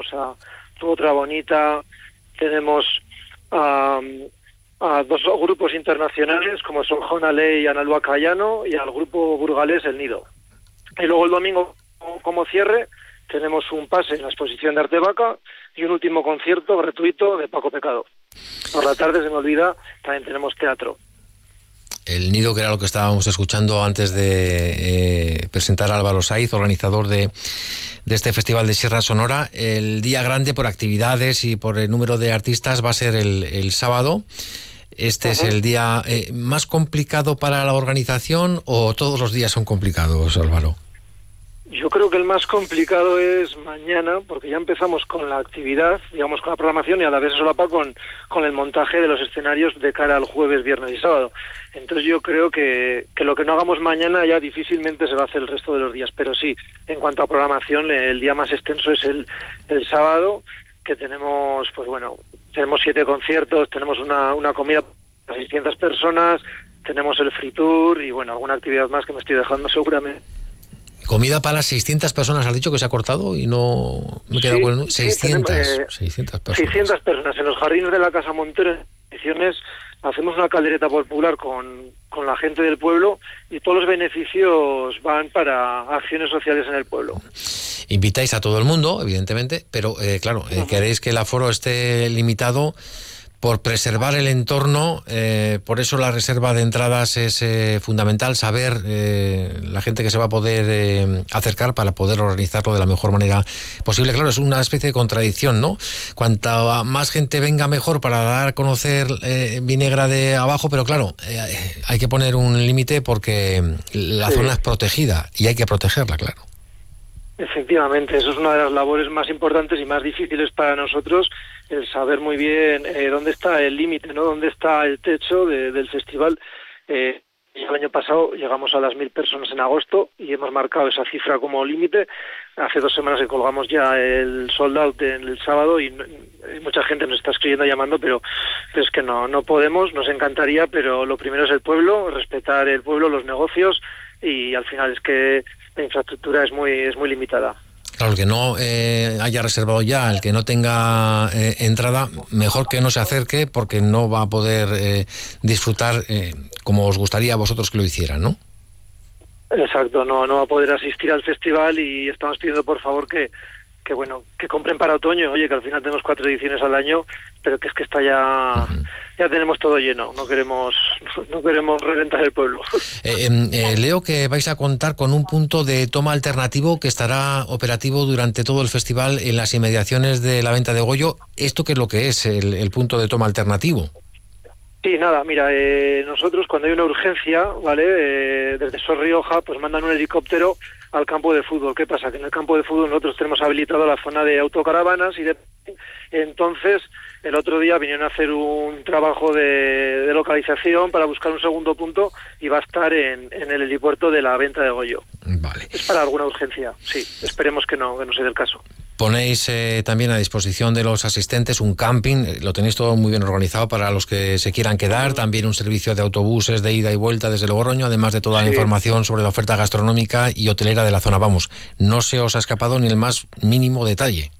otra bonita. Tenemos a dos grupos internacionales, como son Jonalé y Analua Cayano, y al grupo burgalés El Nido. Y luego el domingo, como cierre, tenemos un pase en la exposición de Arte Vaca y un último concierto gratuito de Paco Pecado. Por la tarde, se me olvida, también tenemos teatro. El Nido, que era lo que estábamos escuchando antes de presentar a Álvaro Saiz, organizador de este Festival de Sierra Sonora. El día grande, por actividades y por el número de artistas, va a ser el sábado. ¿Este es el día más complicado para la organización o todos los días son complicados, Álvaro? Yo creo que el más complicado es mañana, porque ya empezamos con la actividad, digamos, con la programación, y a la vez se solapa con el montaje de los escenarios de cara al jueves, viernes y sábado. Entonces yo creo que lo que no hagamos mañana ya difícilmente se va a hacer el resto de los días. Pero sí, en cuanto a programación, el día más extenso es el sábado, que tenemos, pues bueno, tenemos 7 conciertos, tenemos una comida para 600 personas, tenemos el free tour y bueno, alguna actividad más que me estoy dejando seguramente. Comida para 600 personas, has dicho que se ha cortado y no me he quedado con el número. 600 personas. 600 personas. En los jardines de la Casa Montero, en ediciones, hacemos una caldereta popular con la gente del pueblo y todos los beneficios van para acciones sociales en el pueblo. Invitáis a todo el mundo, evidentemente, pero claro, queréis que el aforo esté limitado por preservar el entorno, por eso la reserva de entradas es fundamental, saber la gente que se va a poder acercar para poder organizarlo de la mejor manera posible. Claro, es una especie de contradicción, ¿no? Cuanta más gente venga, mejor para dar a conocer Vinegra de abajo, pero claro, hay que poner un límite porque la zona es protegida y hay que protegerla, claro. Efectivamente, eso es una de las labores más importantes y más difíciles para nosotros, el saber muy bien dónde está el límite, ¿no? Dónde está el techo del festival. El año pasado llegamos a las 1.000 personas en agosto y hemos marcado esa cifra como límite. Hace 2 semanas que colgamos ya el sold out en el sábado y mucha gente nos está escribiendo, llamando, pero es que no podemos, nos encantaría, pero lo primero es el pueblo, respetar el pueblo, los negocios, y al final es que la infraestructura es muy limitada. Claro, el que no haya reservado ya, el que no tenga entrada, mejor que no se acerque porque no va a poder disfrutar como os gustaría a vosotros que lo hicieran, ¿no? Exacto, no va a poder asistir al festival y estamos pidiendo por favor que compren para otoño. Oye, que al final tenemos 4 ediciones al año, pero que es que está ya tenemos todo lleno, no queremos reventar el pueblo. Leo que vais a contar con un punto de toma alternativo que estará operativo durante todo el festival en las inmediaciones de la venta de Goyo. ¿Esto qué es lo que es, el punto de toma alternativo? Sí, nada, mira, nosotros cuando hay una urgencia, ¿vale? Desde Sor Rioja, pues mandan un helicóptero al campo de fútbol. ¿Qué pasa? Que en el campo de fútbol nosotros tenemos habilitado la zona de autocaravanas y entonces el otro día vinieron a hacer un trabajo de localización para buscar un segundo punto y va a estar en el helipuerto de la venta de Goyo. Vale. Es para alguna urgencia, sí, esperemos que no sea el caso. Ponéis también a disposición de los asistentes un camping, lo tenéis todo muy bien organizado para los que se quieran quedar, también un servicio de autobuses de ida y vuelta desde Logroño, además de toda la información sobre la oferta gastronómica y hotelera de la zona. Vamos, no se os ha escapado ni el más mínimo detalle.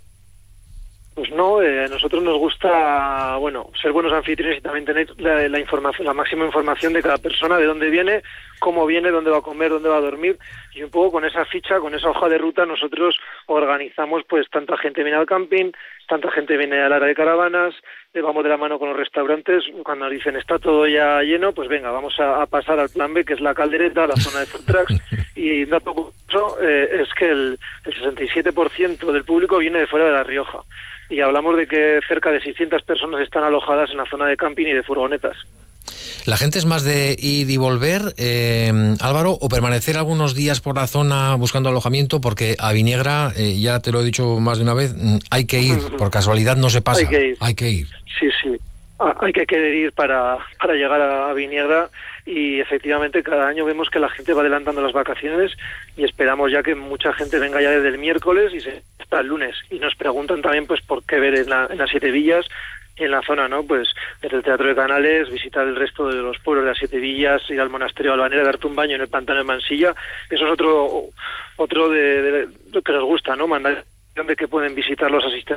Pues no, a nosotros nos gusta, ser buenos anfitriones y también tener la información, la máxima información de cada persona, de dónde viene, cómo viene, dónde va a comer, dónde va a dormir, y un poco con esa ficha, con esa hoja de ruta, nosotros organizamos, pues tanta gente viene al camping, tanta gente viene al área de caravanas, vamos de la mano con los restaurantes, cuando nos dicen está todo ya lleno, pues venga, vamos a pasar al plan B, que es la caldereta, la zona de food trucks, y un dato curioso es que el 67% del público viene de fuera de La Rioja. Y hablamos de que cerca de 600 personas están alojadas en la zona de camping y de furgonetas. ¿La gente es más de ir y volver, Álvaro, o permanecer algunos días por la zona buscando alojamiento? Porque a Vinegra, ya te lo he dicho más de una vez, hay que ir, por casualidad no se pasa. Hay que ir. Sí. Hay que querer ir para llegar a Vinegra, y efectivamente cada año vemos que la gente va adelantando las vacaciones y esperamos ya que mucha gente venga ya desde el miércoles y se está el lunes. Y nos preguntan también pues por qué ver en las 7 villas, en la zona, ¿no? Pues desde el Teatro de Canales, visitar el resto de los pueblos de las 7 villas, ir al monasterio de Albanera, darte un baño en el pantano de Mansilla. Eso es otro de lo que nos gusta, ¿no? Mandar de que pueden visitar los asistentes